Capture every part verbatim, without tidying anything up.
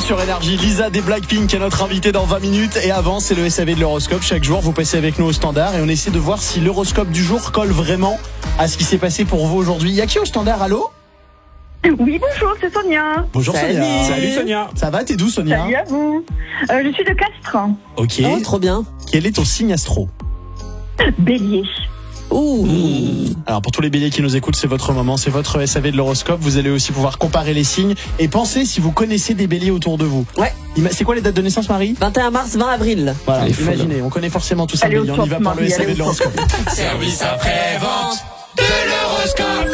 sur Énergie. Lisa des Blackpink est notre invitée dans vingt minutes. Et avant, c'est le S A V de l'horoscope. Chaque jour, vous passez avec nous au standard et on essaie de voir si l'horoscope du jour colle vraiment à ce qui s'est passé pour vous aujourd'hui. Il y a qui au standard? Allô? Oui, bonjour, c'est Sonia. Bonjour Salut. Sonia. Salut Sonia. Ça va, t'es d'où Sonia? Salut à vous. Euh, je suis de Castres. Ok. Oh, trop bien. Quel est ton signe astro? Bélier. Ouh. Mmh. Alors pour tous les béliers qui nous écoutent, c'est votre moment, c'est votre S A V de l'horoscope. Vous allez aussi pouvoir comparer les signes et penser si vous connaissez des béliers autour de vous. Ouais. C'est quoi les dates de naissance, Marie? vingt et un mars, vingt avril. Voilà, Elle est folle. imaginez, on connaît forcément tous un Allez au bélier. On y top, va par le Marie, S A V allez de au l'horoscope. Service après-vente de l'horoscope.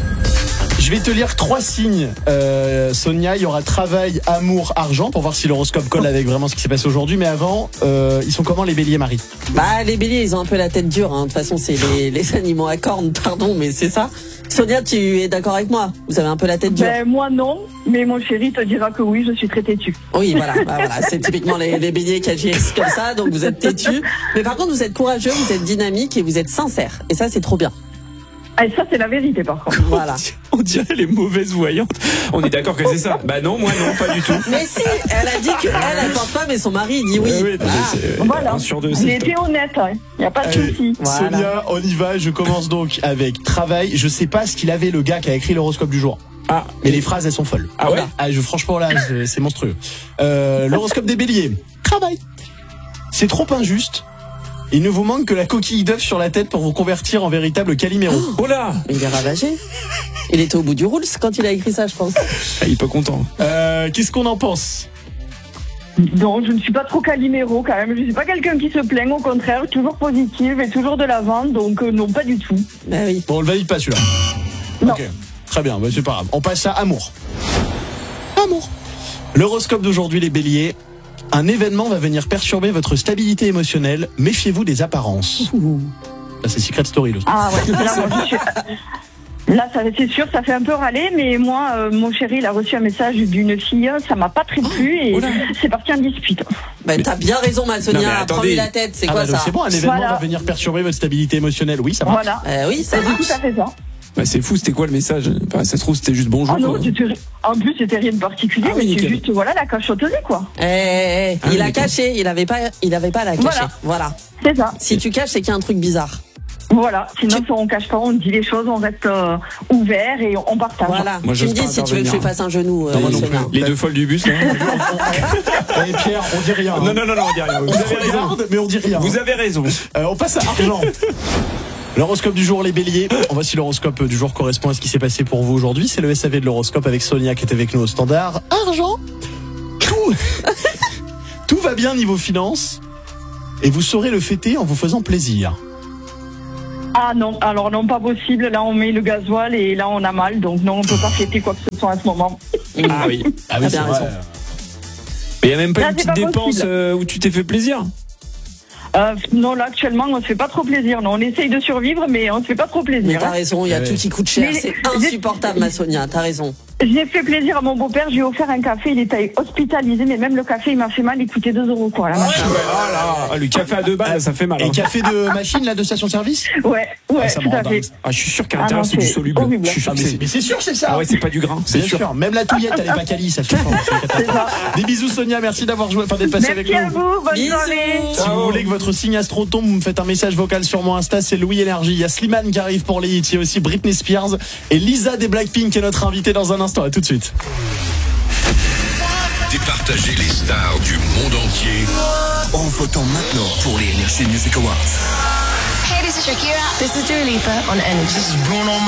Je vais te lire trois signes, euh, Sonia. Il y aura travail, amour, argent, pour voir si l'horoscope colle avec vraiment ce qui s'est passé aujourd'hui. Mais avant, euh, ils sont comment les béliers, Marie? Bah, les béliers, ils ont un peu la tête dure. Hein. De toute façon, c'est les, les animaux à cornes, pardon, mais c'est ça. Sonia, tu es d'accord avec moi? Vous avez un peu la tête dure? Ben, moi non, mais mon chéri te dira que oui, je suis très têtue. Oui, voilà, bah, voilà. C'est typiquement les, les béliers qui agissent comme ça, donc vous êtes têtus. Mais par contre, vous êtes courageux, vous êtes dynamique et vous êtes sincère. Et ça, c'est trop bien. Ah, ça, c'est la vérité, par contre. Voilà. On dirait les mauvaises voyantes. On est d'accord que c'est ça? Bah non, moi non, pas du tout. Mais si, elle a dit qu'elle, elle porte pas, mais son mari, il dit oui. Euh, oui, non, mais Ah. c'est, euh, Voilà. un sur deux, J'ai c'est été honnête, il n'y a pas de Allez, souci. Voilà. Sonia, on y va. Je commence donc avec travail. Je sais pas ce qu'il avait le gars qui a écrit l'horoscope du jour. Ah, Mais les phrases, elles sont folles. Ah ouais? Ah, je, franchement, là, c'est- c'est monstrueux. Euh, l'horoscope des béliers. Travail. C'est trop injuste. Il ne vous manque que la coquille d'œuf sur la tête pour vous convertir en véritable Calimero. oh là, Mais il est ravagé. Il était au bout du rouleau quand il a écrit ça, je pense. ah, il est pas content. Euh, qu'est-ce qu'on en pense? Non, je ne suis pas trop Calimero quand même. Je ne suis pas quelqu'un qui se plaint, au contraire, toujours positive et toujours de l'avant, donc euh, non, pas du tout. Bah oui. Bon, on le valide pas celui-là. Non. Ok, très bien, bah, c'est pas grave. On passe à amour. Amour. L'horoscope d'aujourd'hui, les béliers. Un événement va venir perturber votre stabilité émotionnelle. Méfiez-vous des apparences. Ça, c'est Secret Story, le truc. Ah ouais, là, moi, je suis... Là, ça, c'est sûr, ça fait un peu râler, mais moi, euh, mon chéri, il a reçu un message d'une fille, ça m'a pas très plu et oh là. c'est parti en dispute. Bah, t'as bien raison, ma Non, Sonia. mais attendez. Prends-lui la tête, c'est Ah quoi bah, donc ça? c'est bon, un événement Voilà. va venir perturber votre stabilité émotionnelle. Oui, ça marche. Voilà. Euh, oui, ça C'est marche. tout à fait ça. Bah c'est fou, c'était quoi le message? Enfin, ça se trouve, c'était juste bonjour. Ah non, quoi. c'était- en plus, c'était rien de particulier, Ah oui, mais c'est nickel. juste, voilà, la cachotterie, quoi. Eh, eh, eh, Ah, il a d'accord. caché, il avait pas, il avait pas à la cacher. Voilà. Voilà. C'est ça. Si tu caches, c'est qu'il y a un truc bizarre. Voilà. Sinon, si on cache pas, on dit les choses, on reste euh, ouvert et on partage. Voilà. Moi, tu me j'ose dis pas si tu veux que je intervenir. lui fasse un genou, euh, Non, moi non Sonia. plus. Les deux folles du bus, là. Eh, Pierre, on dit rien. hein. Non, non, non, non, on dit rien. Vous On se avez raison. regarde, mais on dit rien. Vous avez raison. Euh, on passe à argent. L'horoscope du jour, les béliers. On voit si l'horoscope du jour correspond à ce qui s'est passé pour vous aujourd'hui. C'est le S A V de l'horoscope avec Sonia qui est avec nous au standard. Argent. Tout. Tout va bien niveau finances. Et vous saurez le fêter en vous faisant plaisir. Ah non, alors non, pas possible. Là, on met le gasoil et là, on a mal. Donc non, on peut pas fêter quoi que ce soit à ce moment. Ah oui. Ah T'as bien raison. Mais il n'y a même pas Là, une c'est petite pas dépense possible. euh, où tu t'es fait plaisir? Euh, non, là, actuellement, on se fait pas trop plaisir. Non, on essaye de survivre, mais on se fait pas trop Mais plaisir. t'as hein. raison, il y a Ouais. tout qui coûte cher. Mais- C'est insupportable, ma Sonia. T'as raison. J'ai fait plaisir à mon beau-père, j'ai offert un café, il était hospitalisé, mais même le café, il m'a fait mal, il coûtait deux euros, quoi, la machine. Ah là, ah, le café à deux balles, ça fait mal. Et hein. café de machine, là, de station-service? Ouais, ouais, Ah, ça me tout rend à fait. dingue. Ah, je suis sûr qu'à Ah l'intérieur, non, c'est du c'est soluble. horrible. Je suis sûr Ah, que mais c'est. c'est, mais c'est sûr, c'est ça. Ah ouais, c'est pas du grain, c'est Bien sûr. sûr. Même la touillette, elle est pas quali, ça se fait pas. C'est une catastrophe. C'est ça. Des bisous, Sonia. Merci d'avoir joué, enfin, d'être passé avec Merci nous. à vous, bonne Bisous. soirée. Si vous voulez que votre signe astro tombe, vous me faites un message vocal sur mon Insta, c'est Louis Énergie. Il y a Slimane qui arrive pour les hits, il y a aussi Britney Spears et Lisa des Blackpink qui est notre invitée dans un instant. À tout de suite. Départager les stars du monde entier en votant maintenant pour les Energy Music Awards. Hey, this is Shakira. This is Dua Lipa on Energy.